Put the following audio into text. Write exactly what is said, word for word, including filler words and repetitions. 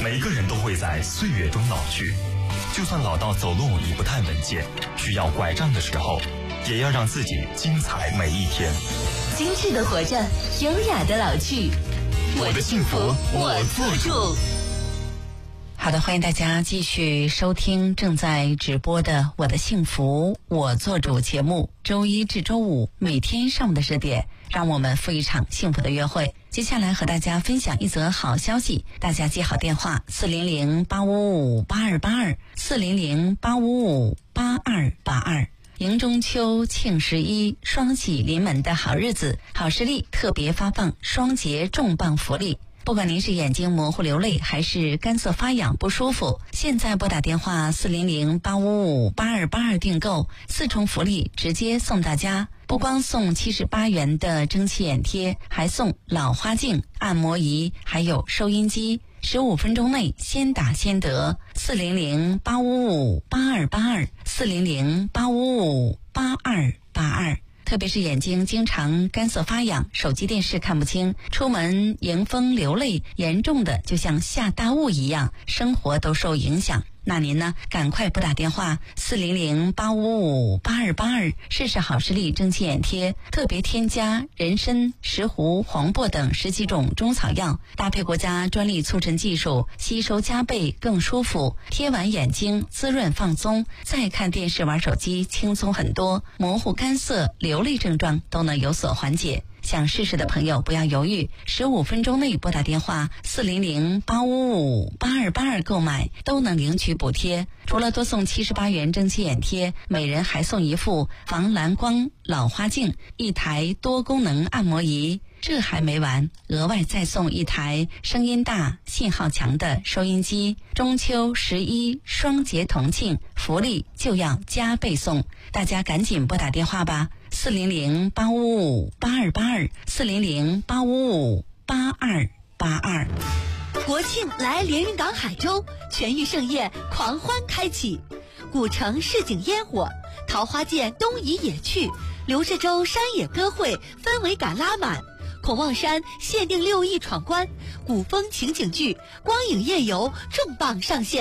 每个人都会在岁月中老去，就算老到走路已不太稳健，需要拐杖的时候，也要让自己精彩每一天。 精致的活着，优雅的老去。我的幸福我做主。 好的，欢迎大家继续收听正在直播的《我的幸福我做主》节目，周一至周五每天上午的十点，让我们赴一场幸福的约会。接下来和大家分享一则好消息，大家接好电话四零零八五五八二八二四零零八五五八二八二。迎中秋庆十一，双喜临门的好日子，好视力特别发放双节重磅福利。不管您是眼睛模糊流泪，还是干涩发痒不舒服，现在拨打电话四零零八五五八二八二订购，四重福利直接送大家。不光送七十八元的蒸汽眼贴，还送老花镜、按摩仪，还有收音机。十五分钟内先打先得，四零零八五五八二八二四零零八五五八二八二。特别是眼睛经常干涩发痒，手机电视看不清，出门迎风流泪，严重的就像下大雾一样，生活都受影响。那您呢，赶快拨打电话四零零八五五八二八二，试试好视力蒸汽眼贴，特别添加人参、石斛、黄柏等十几种中草药，搭配国家专利促陈技术，吸收加倍更舒服，贴完眼睛滋润放松，再看电视玩手机轻松很多，模糊干涩流泪症状都能有所缓解。想试试的朋友不要犹豫，十五分钟内拨打电话四零零八五五八二八二购买，都能领取补贴。除了多送七十八元蒸汽眼贴，每人还送一副防蓝光老花镜，一台多功能按摩仪。这还没完，额外再送一台声音大、信号强的收音机。中秋十一双节同庆，福利就要加倍送，大家赶紧拨打电话吧。四零零八五五八二八二四零零八五五八二八二。 国庆来连云港海州，全域盛宴狂欢开启，古城市井烟火，桃花涧东移野趣，刘氏洲山野歌会氛围感拉满，孔望山限定六亿闯关，古风情景剧光影夜游重磅上线。